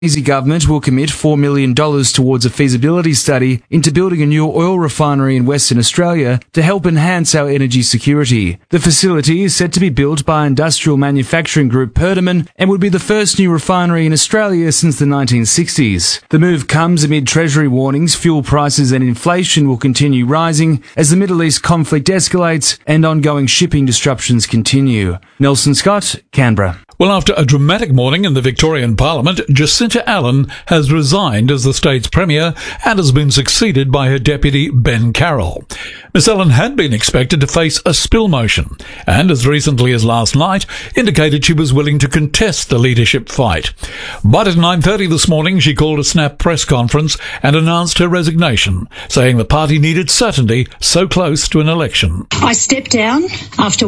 Albanese government will commit $4 million towards a feasibility study into building a new oil refinery in Western Australia to help enhance our energy security. The facility is set to be built by industrial manufacturing group Perdaman and would be the first new refinery in Australia since the 1960s. The move comes amid Treasury warnings fuel prices and inflation will continue rising as the Middle East conflict escalates and ongoing shipping disruptions continue. Nelson Scott, Canberra. Well, after a dramatic morning in the Victorian Parliament, Jacinta Allen has resigned as the state's Premier and has been succeeded by her deputy, Ben Carroll. Miss Allen had been expected to face a spill motion and, as recently as last night, indicated she was willing to contest the leadership fight. But at 9:30 this morning, she called a snap press conference and announced her resignation, saying the party needed certainty so close to an election. I stepped down after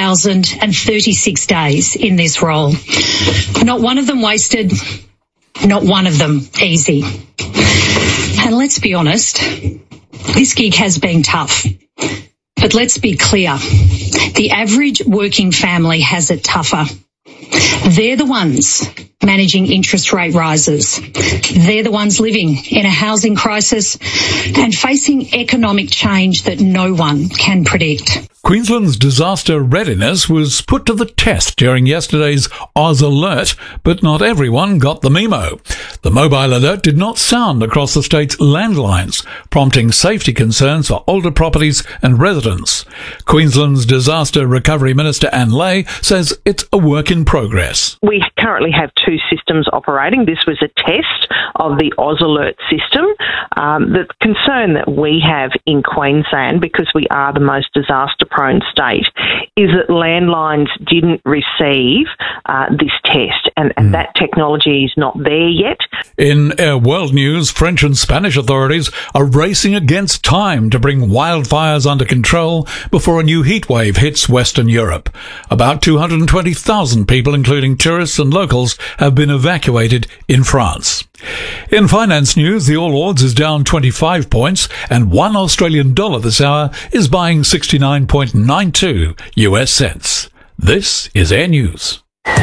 1,036 days in this role. Not one of them wasted, not one of them easy. And let's be honest, this gig has been tough. But let's be clear, the average working family has it tougher. They're the ones managing interest rate rises. They're the ones living in a housing crisis and facing economic change that no one can predict. Queensland's disaster readiness was put to the test during yesterday's Oz Alert, but not everyone got the memo. The mobile alert did not sound across the state's landlines, prompting safety concerns for older properties and residents. Queensland's Disaster Recovery Minister Anne Ley says it's a work in progress. We currently have two systems operating. This was a test of the Oz Alert system. The concern that we have in Queensland, because we are the most disaster-prone state, is that landlines didn't receive this test, and that technology is not there yet. In Air World News, French and Spanish authorities are racing against time to bring wildfires under control before a new heatwave hits Western Europe. About 220,000 people, including tourists and locals, have been evacuated in France. In finance news, the All Ords is down 25 points and $1 Australian this hour is buying 69.92 US cents. This is Air News.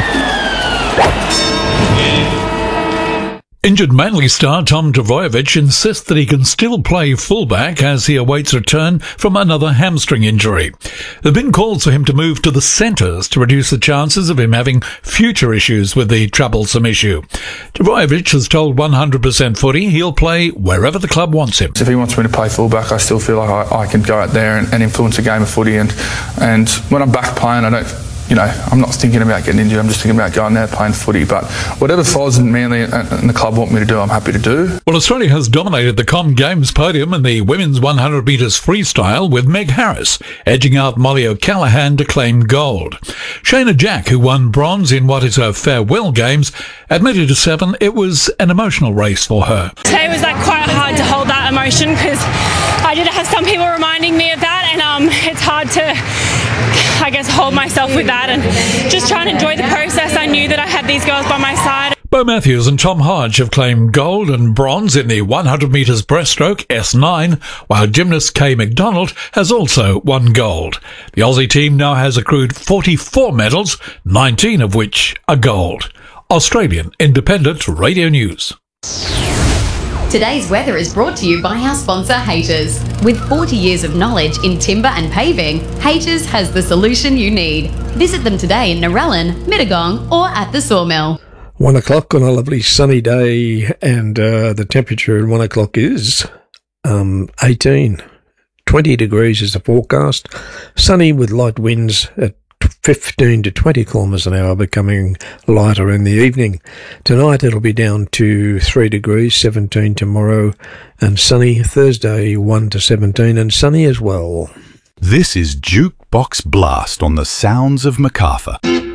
Injured Manly star Tom Trbojevic insists that he can still play fullback as he awaits return from another hamstring injury. There have been calls for him to move to the centres to reduce the chances of him having future issues with the troublesome issue. Trbojevic has told 100% Footy he'll play wherever the club wants him. If he wants me to play fullback, I still feel like I can go out there and influence a game of footy. And when I'm back playing, I'm not thinking about getting injured. I'm just thinking about going there playing footy. But whatever Foz and Manly and the club want me to do, I'm happy to do. Well, Australia has dominated the Com Games podium in the women's 100 metres freestyle, with Meg Harris edging out Molly O'Callaghan to claim gold. Shayna Jack, who won bronze in what is her farewell games, admitted to Seven it was an emotional race for her. Today was quite hard to hold that emotion because I did have some people reminding me of that, and it's hard to, hold myself with that and just try and enjoy the process. I knew that I had these girls by my side. Bo Matthews and Tom Hodge have claimed gold and bronze in the 100 metres breaststroke S9, while gymnast Kay McDonald has also won gold. The Aussie team now has accrued 44 medals, 19 of which are gold. Australian Independent Radio News. Today's weather is brought to you by our sponsor, Haters. With 40 years of knowledge in timber and paving, Haters has the solution you need. Visit them today in Narellan, Mittagong or at the Sawmill. 1 o'clock on a lovely sunny day, and the temperature at 1 o'clock is 18. 20 degrees is the forecast. Sunny with light winds at 15 to 20 kilometres an hour, becoming lighter in the evening. Tonight it'll be down to 3 degrees, 17 tomorrow, and sunny Thursday 1 to 17, and sunny as well. This is Jukebox Blast on the Sounds of Macarthur.